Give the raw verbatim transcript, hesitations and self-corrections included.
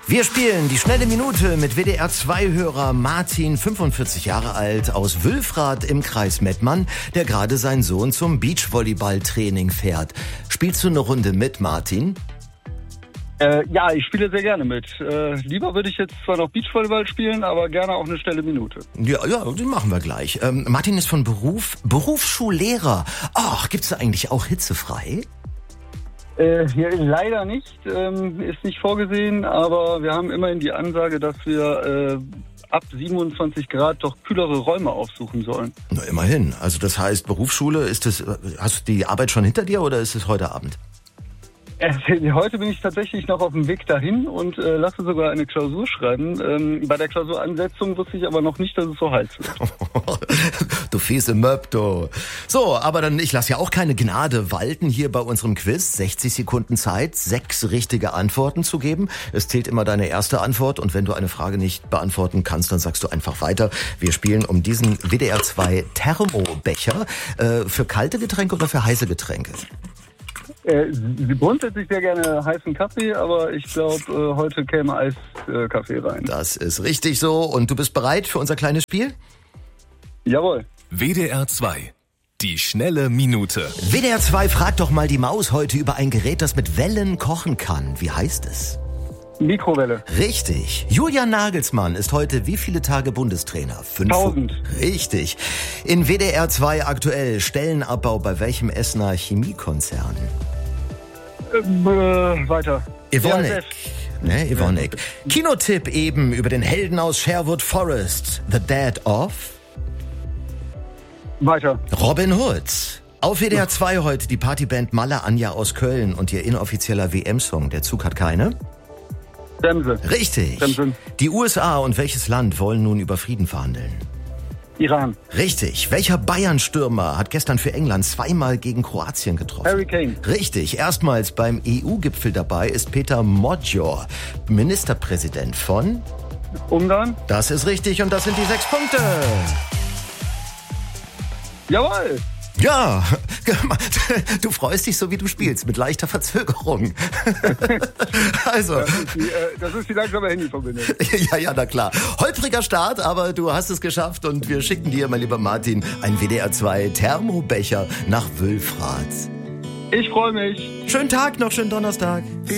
Wir spielen die schnelle Minute mit W D R zwei Hörer Martin, fünfundvierzig Jahre alt, aus Wülfrath im Kreis Mettmann, der gerade seinen Sohn zum Beachvolleyball-Training fährt. Spielst du eine Runde mit, Martin? Äh, ja, ich spiele sehr gerne mit. Äh, lieber würde ich jetzt zwar noch Beachvolleyball spielen, aber gerne auch eine schnelle Minute. Ja, ja, die machen wir gleich. Ähm, Martin ist von Beruf Berufsschullehrer. Ach, gibt's da eigentlich auch hitzefrei? Äh, ja, leider nicht, ähm, ist nicht vorgesehen, aber wir haben immerhin die Ansage, dass wir äh, ab siebenundzwanzig Grad doch kühlere Räume aufsuchen sollen. Na, immerhin. Also das heißt, Berufsschule, ist das, hast du die Arbeit schon hinter dir oder ist es heute Abend? Äh, heute bin ich tatsächlich noch auf dem Weg dahin und äh, lasse sogar eine Klausur schreiben. Ähm, bei der Klausuransetzung wusste ich aber noch nicht, dass es so heiß wird. Du fiese Möb, du. So, aber dann, ich lasse ja auch keine Gnade walten hier bei unserem Quiz. sechzig Sekunden Zeit, sechs richtige Antworten zu geben. Es zählt immer deine erste Antwort und wenn du eine Frage nicht beantworten kannst, dann sagst du einfach weiter. Wir spielen um diesen W D R zwei Thermobecher. Äh, für kalte Getränke oder für heiße Getränke? Äh, grundsätzlich sehr gerne heißen Kaffee, aber ich glaube, äh, heute käme Eiskaffee rein. Das ist richtig so. Und du bist bereit für unser kleines Spiel? Jawohl. W D R zwei. Die schnelle Minute. W D R zwei fragt doch mal die Maus heute über ein Gerät, das mit Wellen kochen kann. Wie heißt es? Mikrowelle. Richtig. Julian Nagelsmann ist heute wie viele Tage Bundestrainer? Fünf. Tausend. Richtig. In W D R zwei aktuell Stellenabbau bei welchem Essener Chemiekonzern? Ähm, äh, weiter. Evonik. Ne, Evonik. Kinotipp eben über den Helden aus Sherwood Forest. The Dad of? Weiter. Robin Hood. Auf W D R zwei heute die Partyband Malla Anja aus Köln und ihr inoffizieller W M-Song. Der Zug hat keine? Bremse. Richtig. Bremse. Die U S A und welches Land wollen nun über Frieden verhandeln? Iran. Richtig. Welcher Bayern-Stürmer hat gestern für England zweimal gegen Kroatien getroffen? Harry Kane. Richtig. Erstmals beim E U-Gipfel dabei ist Peter Modjor, Ministerpräsident von Ungarn. Das ist richtig und das sind die sechs Punkte. Jawohl. Ja, du freust dich so, wie du spielst, mit leichter Verzögerung. Also. Das ist die, äh, das ist die langsame Handyverbindung. Ja, ja, na klar. Holpriger Start, aber du hast es geschafft und wir schicken dir, mein lieber Martin, einen W D R zwei Thermobecher nach Wülfrath. Ich freue mich. Schönen Tag noch, schönen Donnerstag.